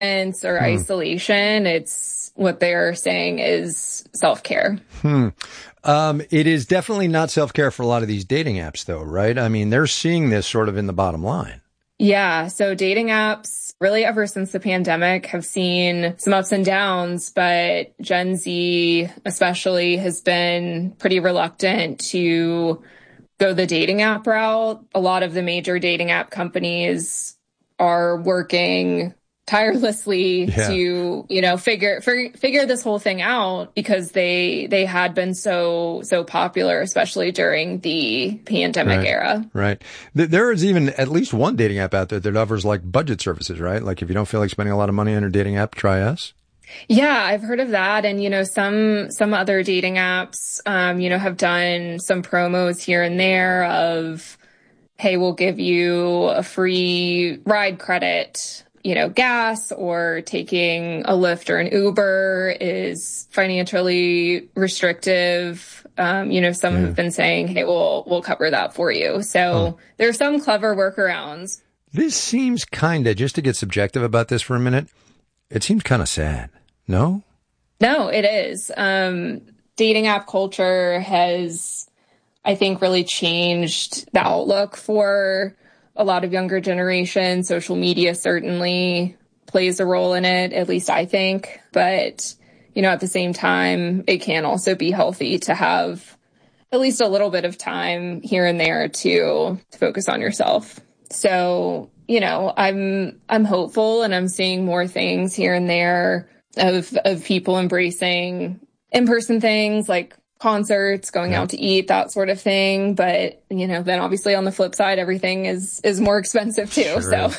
or isolation. It's what they're saying is self-care. It is definitely not self-care for a lot of these dating apps, though, right? I mean, they're seeing this sort of in the bottom line. Yeah. So dating apps, really ever since the pandemic, have seen some ups and downs, but Gen Z especially has been pretty reluctant to go the dating app route. A lot of the major dating app companies are working tirelessly to, figure this whole thing out, because they had been so popular, especially during the pandemic era. Right. There is even at least one dating app out there that offers like budget services, right? Like if you don't feel like spending a lot of money on a dating app, try us. Yeah, I've heard of that. And, some other dating apps, have done some promos here and there of, hey, we'll give you a free ride credit, gas, or taking a Lyft or an Uber is financially restrictive. Some have been saying, hey, we'll cover that for you. So there's some clever workarounds. This seems just to get subjective about this for a minute, it seems kind of sad. No? No, it is. Dating app culture has, I think, really changed the outlook for a lot of younger generations. Social media certainly plays a role in it, at least I think. But, at the same time, it can also be healthy to have at least a little bit of time here and there to focus on yourself. So, I'm hopeful, and I'm seeing more things here and there of people embracing in-person things like concerts, going out to eat, that sort of thing. But, then obviously on the flip side, everything is more expensive too. Sure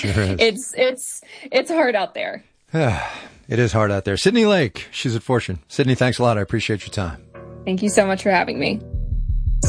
it's hard out there. It is hard out there. Sydney Lake, she's at Fortune. Sydney, thanks a lot. I appreciate your time. Thank you so much for having me.